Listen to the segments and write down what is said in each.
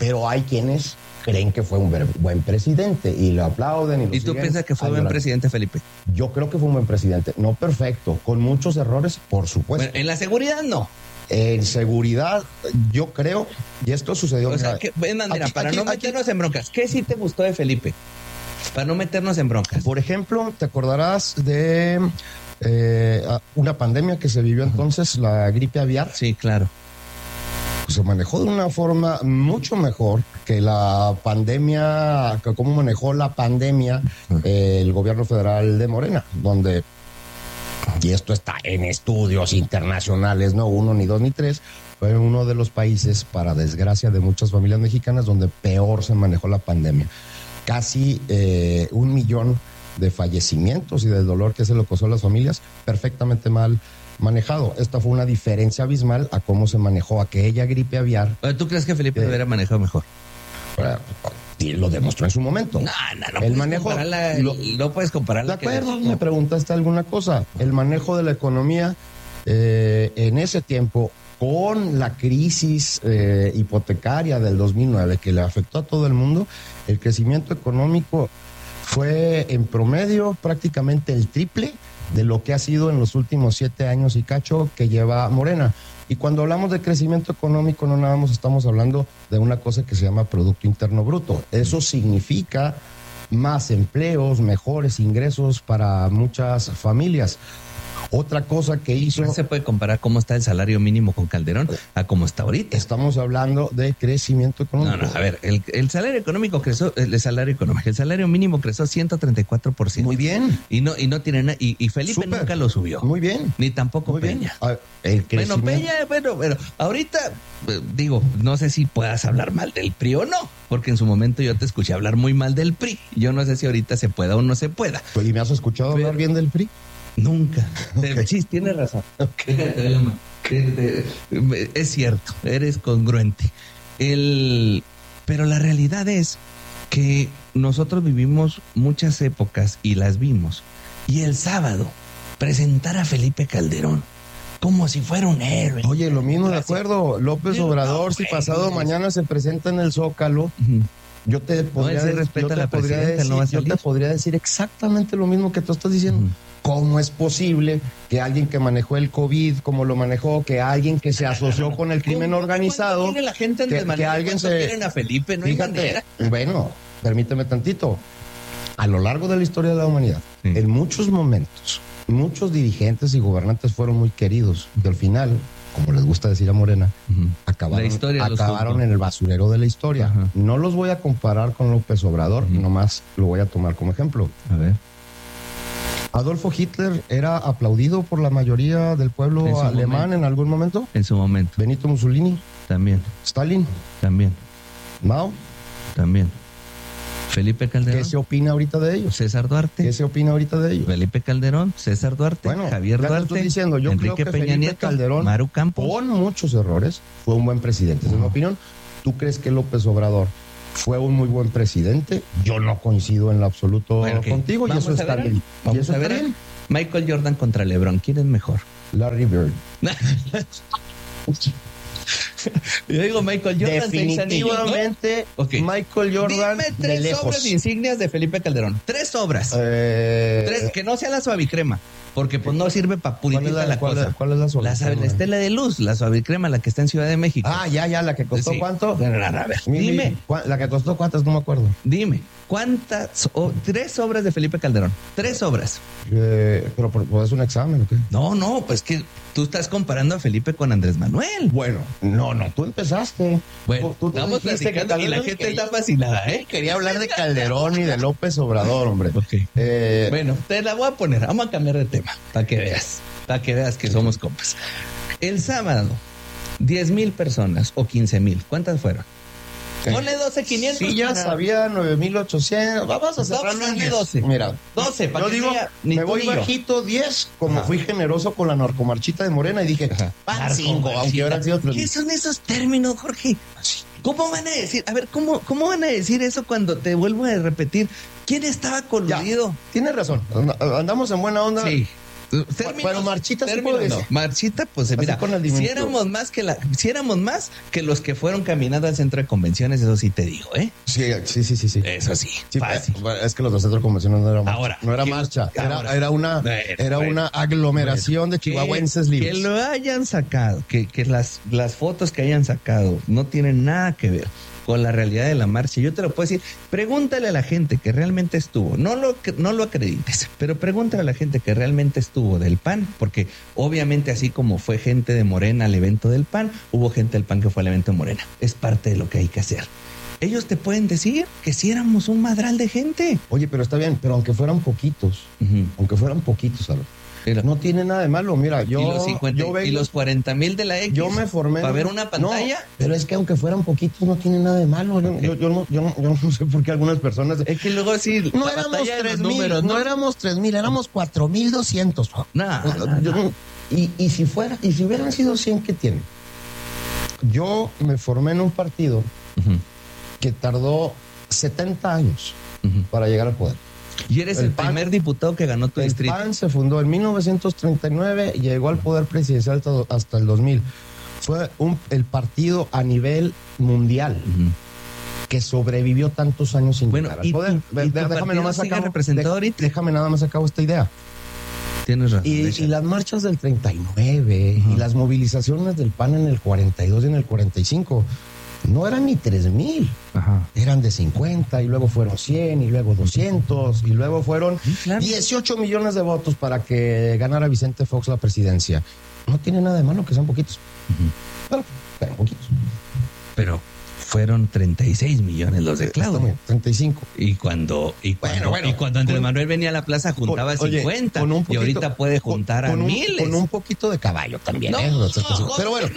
pero hay quienes creen que fue un buen presidente y lo aplauden. ¿Y tú piensas que fue buen presidente, Felipe? Yo creo que fue un buen presidente, no perfecto, con muchos errores, por supuesto. Bueno, en la seguridad no. En seguridad, yo creo, y esto sucedió... O sea, para no meternos en broncas, ¿qué sí te gustó de Felipe? Para no meternos en broncas. Por ejemplo, te acordarás de una pandemia que se vivió entonces, la gripe aviar. Sí, claro. Se manejó de una forma mucho mejor que la pandemia, que cómo manejó la pandemia el gobierno federal de Morena, donde, y esto está en estudios internacionales, no uno, ni dos, ni tres, fue uno de los países, para desgracia de muchas familias mexicanas, donde peor se manejó la pandemia. Casi 1 millón de fallecimientos y del dolor que se le causó a las familias, perfectamente mal manejado. Esta fue una diferencia abismal a cómo se manejó aquella gripe aviar. ¿Tú crees que Felipe lo hubiera manejado mejor? Lo demostró en su momento. No el manejo no puedes compararla. De acuerdo, me preguntaste alguna cosa. El manejo de la economía en ese tiempo, con la crisis hipotecaria del 2009 que le afectó a todo el mundo, el crecimiento económico fue en promedio prácticamente el triple de lo que ha sido en los últimos 7 años y cacho que lleva Morena. Y cuando hablamos de crecimiento económico, no nada más estamos hablando de una cosa que se llama Producto Interno Bruto. Eso significa más empleos, mejores ingresos para muchas familias. Otra cosa que hizo... No se puede comparar cómo está el salario mínimo con Calderón a cómo está ahorita. Estamos hablando de crecimiento económico. No, a ver, el salario económico creció, el salario mínimo creció 134%. Muy bien. Y no tiene nada, y Felipe Súper. Nunca lo subió. Muy bien. Ni tampoco Muy Peña. Bueno, Peña, pero ahorita, digo, no sé si puedas hablar mal del PRI o no, porque en su momento yo te escuché hablar muy mal del PRI. Yo no sé si ahorita se pueda o no se pueda. ¿Y me has escuchado hablar bien del PRI? Nunca. Okay. Sí, tienes razón. Es cierto, eres congruente. Pero la realidad es que nosotros vivimos muchas épocas y las vimos. Y el sábado, presentar a Felipe Calderón como si fuera un héroe. Oye, lo mismo de acuerdo. López Obrador, si pasado mañana se presenta en el Zócalo, yo te podría decir exactamente lo mismo que tú estás diciendo. ¿Cómo es posible que alguien que manejó el COVID como lo manejó, que alguien que se asoció con el crimen organizado, la gente que alguien se... quieren a Felipe, no hay manera. Bueno, permíteme tantito. A lo largo de la historia de la humanidad, en muchos momentos, muchos dirigentes y gobernantes fueron muy queridos. Y al final, como les gusta decir a Morena, acabaron en el basurero de la historia. No los voy a comparar con López Obrador, nomás lo voy a tomar como ejemplo. A ver. ¿Adolfo Hitler era aplaudido por la mayoría del pueblo alemán en algún momento? En su momento. ¿Benito Mussolini? También. ¿Stalin? También. ¿Mao? También. ¿Felipe Calderón? ¿Qué se opina ahorita de ellos? ¿César Duarte? ¿Qué se opina ahorita de ellos? Felipe Calderón, César Duarte, ya Javier te Duarte, estoy diciendo, yo Enrique creo que Peña Felipe Nieto, Calderón, Maru Campos, con muchos errores, fue un buen presidente. En mi opinión, ¿tú crees que López Obrador fue un muy buen presidente? Yo no coincido en lo absoluto contigo, y eso está bien. Vamos a ver. Michael Jordan contra LeBron, ¿quién es mejor? Larry Bird. Yo digo Michael Jordan. Definitivamente, ¿no? Okay. Michael Jordan. Dime 3 obras de insignias de Felipe Calderón. 3 obras. 3, que no sea la suavicrema, porque pues no sirve para purificar la cosa. ¿Cuál es la suavicrema? La Estela de Luz, la suavicrema, la que está en Ciudad de México. Ah, ya, la que costó ¿cuánto? A ver, dime. La que costó ¿cuántas? No me acuerdo. Dime, ¿cuántas? 3 obras de Felipe Calderón. 3 obras. Pero ¿es un examen o qué? No, pues que tú estás comparando a Felipe con Andrés Manuel. Bueno, no, tú empezaste. Bueno, tú estamos platicando y la gente está fascinada, ¿eh? Quería hablar de Calderón y de López Obrador, hombre. Okay. Bueno, te la voy a poner. Vamos a cambiar de tema para que veas que somos compas. El sábado, 10,000 personas o 15,000. ¿Cuántas fueron? Ponle 12,500. Sí, ya sabía 9,800. Vamos a cerrarlo en 12. Mira, 12, para yo digo, me voy bajito 10, como fui generoso con la narcomarchita de Morena y dije, van 5, aunque ahora sido 3. ¿Qué son esos términos, Jorge? ¿Cómo van a decir? A ver, ¿cómo van a decir eso cuando te vuelvo a repetir? ¿Quién estaba coludido? Tienes razón, andamos en buena onda. Sí. Pero Marchita sí puede no. decir. Marchita, pues mira, si éramos más que los que fueron caminando al centro de convenciones, eso sí te digo, ¿eh? Sí. Eso sí, fácil. Es que los del centro de convenciones no era marcha. Ahora, no era marcha, era una aglomeración de chihuahuenses libres. Que lo hayan sacado, que las fotos que hayan sacado no tienen nada que ver con la realidad de la marcha. Yo te lo puedo decir, pregúntale a la gente que realmente estuvo, no lo acredites, pero pregúntale a la gente que realmente estuvo del PAN, porque obviamente así como fue gente de Morena al evento del PAN, hubo gente del PAN que fue al evento de Morena. Es parte de lo que hay que hacer. Ellos te pueden decir que si éramos un madral de gente. Oye, pero está bien, pero aunque fueran poquitos, Álvaro, no tiene nada de malo. Mira, y los 40,000 de la X. Yo me formé para ver una pantalla. No, pero es que aunque fueran poquitos, no tiene nada de malo. Yo no sé por qué algunas personas. Es que luego sí. No éramos 3,000, no éramos 3,000, éramos 4,200. No. Y si hubieran sido 100, ¿qué tiene? Yo me formé en un partido que tardó 70 años para llegar al poder. Y eres el primer diputado que ganó tu distrito. El PAN se fundó en 1939 y llegó al poder presidencial hasta el 2000. Fue el partido a nivel mundial que sobrevivió tantos años sin llegar al poder. Déjame nada más acabo esta idea. Tienes razón. Y las marchas del 39 y las movilizaciones del PAN en el 42 y en el 45 no eran ni 3,000, eran de 50 y luego fueron 100 y luego 200 y luego fueron 18 millones de votos para que ganara Vicente Fox la presidencia. No tiene nada de malo que sean poquitos. Pero poquitos. Pero fueron 36 millones los de Claudio. 35. Y cuando Andrés Manuel venía a la plaza juntaba 50. Y ahorita puede juntar a miles. Con un poquito de caballo también. Pero bueno.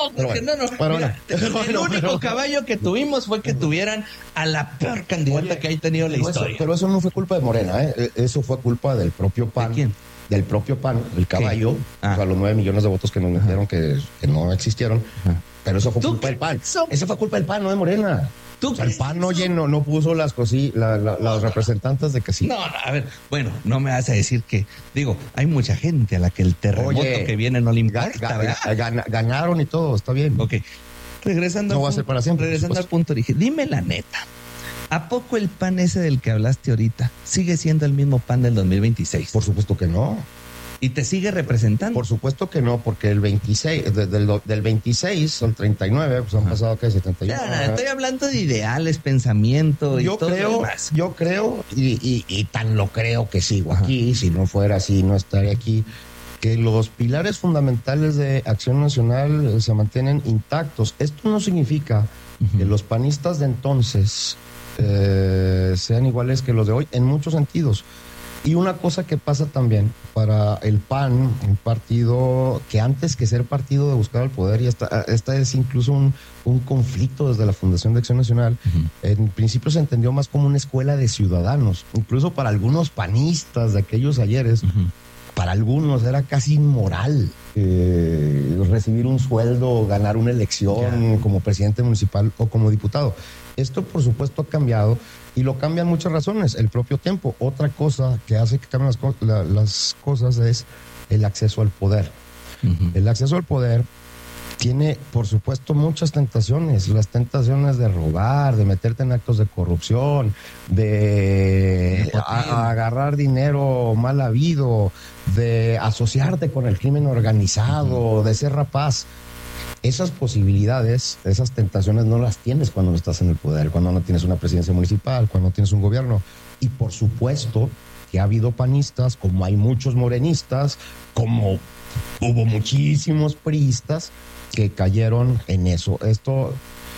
El único caballo que tuvimos fue que tuvieran a la peor candidata que haya tenido la historia. Pero eso no fue culpa de Morena, eso fue culpa del propio PAN. ¿De quién? Del propio PAN, el caballo, o sea, los 9 millones de votos que nos metieron que no existieron. Pero eso fue culpa del PAN. Eso fue culpa del PAN, no de Morena. O sea, el PAN no puso las representantes de que sí. No, a ver, bueno, no me vas a decir que, hay mucha gente a la que el terremoto que viene no le importa, ¿verdad? Ganaron y todo, está bien. Ok, regresando al punto original, dime la neta, ¿a poco el PAN ese del que hablaste ahorita sigue siendo el mismo PAN del 2026? Por supuesto que no. ¿Y te sigue representando? Por supuesto que no, porque el 26, del 26 al 39, pues han pasado, ¿qué? 71. Estoy hablando de ideales, pensamiento y todo lo demás. Yo creo, y tan lo creo que sigo aquí, si no fuera así, no estaría aquí, que los pilares fundamentales de Acción Nacional se mantienen intactos. Esto no significa que los panistas de entonces sean iguales que los de hoy, en muchos sentidos. Y una cosa que pasa también para el PAN, un partido que antes que ser partido de buscar el poder, y esta es incluso un conflicto desde la Fundación de Acción Nacional, en principio se entendió más como una escuela de ciudadanos, incluso para algunos panistas de aquellos ayeres, para algunos era casi inmoral recibir un sueldo, ganar una elección como presidente municipal o como diputado. Esto, por supuesto, ha cambiado y lo cambian muchas razones, el propio tiempo. Otra cosa que hace que cambien las cosas es el acceso al poder. El acceso al poder tiene, por supuesto, muchas tentaciones. Las tentaciones de robar, de meterte en actos de corrupción, de agarrar dinero mal habido, de asociarte con el crimen organizado, de ser rapaz. Esas posibilidades, esas tentaciones no las tienes cuando no estás en el poder, cuando no tienes una presidencia municipal, cuando no tienes un gobierno. Y por supuesto que ha habido panistas, como hay muchos morenistas, como hubo muchísimos priistas que cayeron en eso. Esto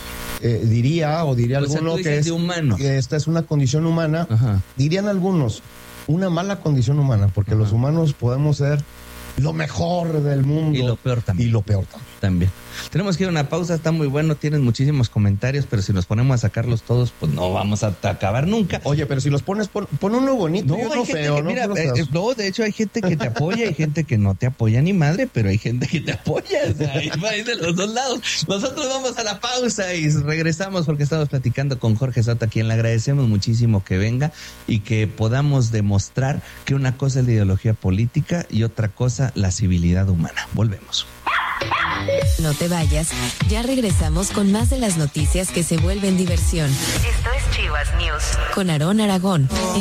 diría alguno que esta es una condición humana. Dirían algunos, una mala condición humana, porque los humanos podemos ser lo mejor del mundo. Y lo peor también. Tenemos que ir a una pausa, está muy bueno, tienen muchísimos comentarios, pero si nos ponemos a sacarlos todos, pues no vamos a acabar nunca. Oye, pero si los pones, pon uno bonito y uno feo, ¿no? Mira, no, de hecho hay gente que te apoya, hay gente que no te apoya ni madre, pero hay gente que te apoya, o sea, hay de los dos lados. Nosotros vamos a la pausa y regresamos porque estamos platicando con Jorge Soto, a quien le agradecemos muchísimo que venga y que podamos demostrar que una cosa es la ideología política y otra cosa la civilidad humana. Volvemos. No te vayas, ya regresamos con más de las noticias que se vuelven diversión. Esto es Chivas News con Aarón Aragón.